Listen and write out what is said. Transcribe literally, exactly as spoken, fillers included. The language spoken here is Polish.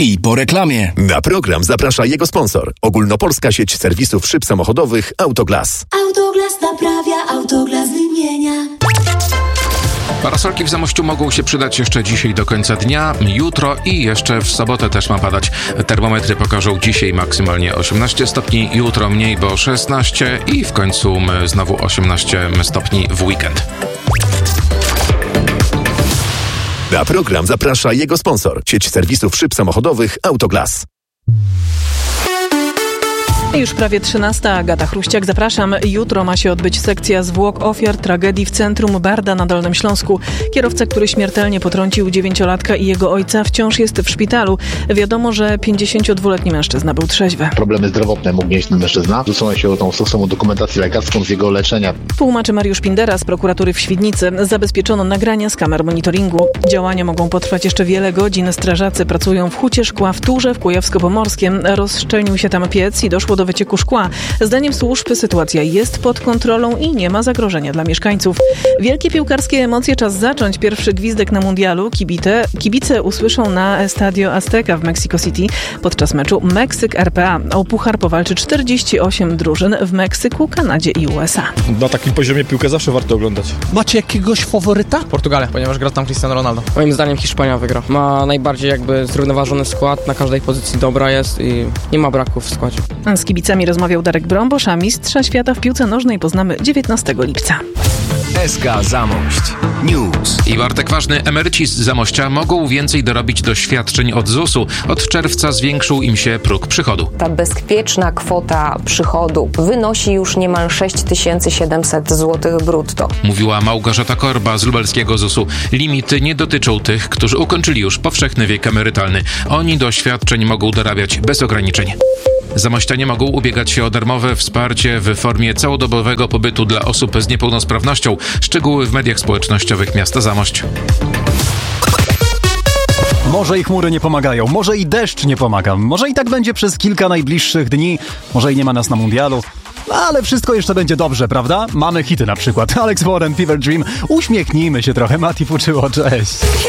I po reklamie. Na program zaprasza jego sponsor. Ogólnopolska sieć serwisów szyb samochodowych Autoglas. Autoglas naprawia, Autoglas wymienia. Parasolki w Zamościu mogą się przydać jeszcze dzisiaj do końca dnia, jutro i jeszcze w sobotę też ma padać. Termometry pokażą dzisiaj maksymalnie osiemnaście stopni, jutro mniej, bo szesnaście i w końcu znowu osiemnaście stopni w weekend. Na program zaprasza jego sponsor. Sieć serwisów szyb samochodowych Autoglas. Już prawie trzynasta. Agata Chruściak, zapraszam. Jutro ma się odbyć sekcja zwłok ofiar tragedii w centrum Barda na Dolnym Śląsku. Kierowca, który śmiertelnie potrącił dziewięciolatka i jego ojca, wciąż jest w szpitalu. Wiadomo, że pięćdziesięciodwuletni mężczyzna był trzeźwy. Problemy zdrowotne mógł mieć ten mężczyzna. Zwrócono się o tą stosowną dokumentację lekarską z jego leczenia. Tłumaczy Mariusz Pindera z prokuratury w Świdnicy. Zabezpieczono nagrania z kamer monitoringu. Działania mogą potrwać jeszcze wiele godzin. Strażacy pracują w Hucie Szkła w Turze w Kujawsko-Pomorskiem. Rozszczelnił się tam piec i doszło do wycieku szkła. Zdaniem służb sytuacja jest pod kontrolą i nie ma zagrożenia dla mieszkańców. Wielkie piłkarskie emocje, czas zacząć. Pierwszy gwizdek na mundialu. Kibice, kibice usłyszą na Estadio Azteca w Mexico City podczas meczu Meksyk-R P A. O puchar powalczy czterdzieści osiem drużyn w Meksyku, Kanadzie i U S A. Na takim poziomie piłkę zawsze warto oglądać. Macie jakiegoś faworyta? Portugalia, ponieważ gra tam Cristiano Ronaldo. Moim zdaniem Hiszpania wygra. Ma najbardziej jakby zrównoważony skład, na każdej pozycji dobra jest i nie ma braków w składzie. Z kibicami rozmawiał Darek Brąbosz, a mistrza świata w piłce nożnej poznamy dziewiętnastego lipca. S K Zamość News. I Bartek Ważny, emeryci z Zamościa mogą więcej dorobić do świadczeń od zusu. Od czerwca zwiększył im się próg przychodu. Ta bezpieczna kwota przychodu wynosi już niemal sześć tysięcy siedemset złotych brutto. Mówiła Małgorzata Korba z lubelskiego zusu. Limity nie dotyczą tych, którzy ukończyli już powszechny wiek emerytalny. Oni do świadczeń mogą dorabiać bez ograniczeń. Zamościanie mogą ubiegać się o darmowe wsparcie w formie całodobowego pobytu dla osób z niepełnosprawnością. Szczegóły w mediach społecznościowych miasta Zamość. Może i chmury nie pomagają, może i deszcz nie pomaga, może i tak będzie przez kilka najbliższych dni, może i nie ma nas na mundialu. Ale wszystko jeszcze będzie dobrze, prawda? Mamy hity na przykład. Alex Warren, Fever Dream. Uśmiechnijmy się trochę. Mati Fuczyło, cześć.